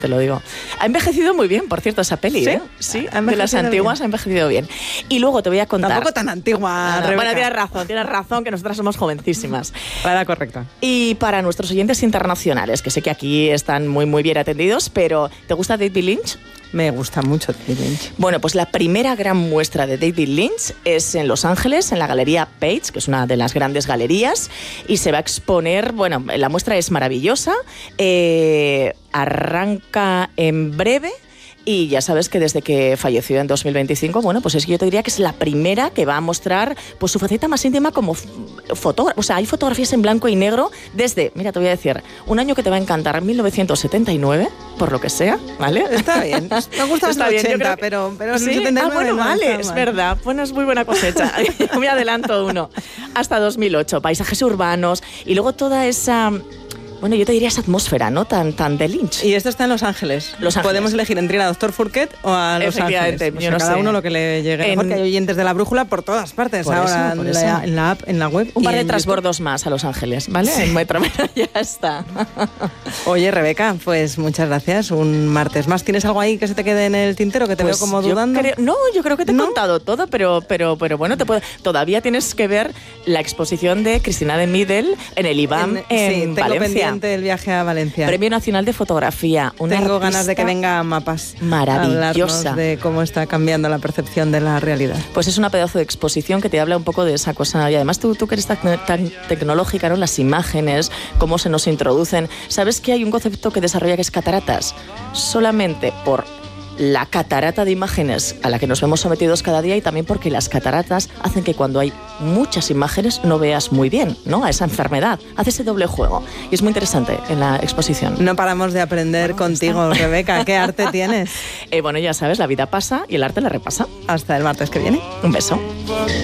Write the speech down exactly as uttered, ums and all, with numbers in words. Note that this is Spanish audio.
te lo digo. Ha envejecido muy bien, por cierto, esa peli, ¿Sí? ¿eh? Sí, ha de las antiguas bien. Ha envejecido bien. Y luego te voy a contar... Tampoco tan antigua, no, Rebeca. Bueno, tienes razón, tienes razón, que nosotras somos jovencísimas. La edad correcta. Y para nuestros oyentes internacionales, que sé que aquí están muy, muy bien atendidos, pero ¿te gusta David Lynch? Me gusta mucho David Lynch. Bueno, pues la primera gran muestra de David Lynch es en Los Ángeles, en la Galería Page, que es una de las grandes galerías, y se va a exponer, bueno, la muestra es maravillosa, eh, arranca en breve. Y ya sabes que desde que falleció en dos mil veinticinco, bueno, pues es que yo te diría que es la primera que va a mostrar pues su faceta más íntima como fotógrafo. O sea, hay fotografías en blanco y negro desde, mira, te voy a decir, un año que te va a encantar, mil novecientos setenta y nueve, por lo que sea, ¿vale? Está bien. Me gusta los ochenta, que... pero, pero ¿sí? setenta y nueve Ah, bueno, no vale, está es mal. verdad. Bueno, es muy buena cosecha. Me adelanto uno. Hasta dos mil ocho, paisajes urbanos y luego toda esa... Bueno, yo te diría esa atmósfera, ¿no? Tan, tan de Lynch. Y esto está en Los Ángeles. Los Ángeles. Podemos elegir entre ir a Doctor Fourquet o a Los Efectivamente, Ángeles. O sea, yo no cada sé. uno lo que le llegue. En... Porque hay oyentes de La Brújula por todas partes por ahora eso, por en, eso. La, en la app, en la web. Un par de en transbordos YouTube. Más a Los Ángeles, ¿vale? Sí. En Metro, ya está. Oye, Rebeca, pues muchas gracias. Un martes más. ¿Tienes algo ahí que se te quede en el tintero que te pues veo como yo dudando? Creo, no, yo creo que te he ¿No? contado todo, pero, pero, pero bueno, te puedo, todavía tienes que ver la exposición de Cristina de Midel en el I B A M en, en sí, tengo Valencia. pendiente el viaje a Valencia. Premio Nacional de Fotografía. Una Tengo ganas de que venga a Mapas. Maravillosa. A de cómo está cambiando la percepción de la realidad. Pues es una pedazo de exposición que te habla un poco de esa cosa. Y además tú, tú que eres tan, tan tecnológica, ¿no? Las imágenes, cómo se nos introducen. ¿Sabes que hay un concepto que desarrolla que es cataratas? Solamente por la catarata de imágenes a la que nos vemos sometidos cada día y también porque las cataratas hacen que cuando hay muchas imágenes no veas muy bien, ¿no? A esa enfermedad. Hace ese doble juego. Y es muy interesante en la exposición. No paramos de aprender bueno, contigo, Rebeca. ¿Qué arte tienes? Eh, bueno, ya sabes, la vida pasa y el arte la repasa. Hasta el martes que viene. Un beso.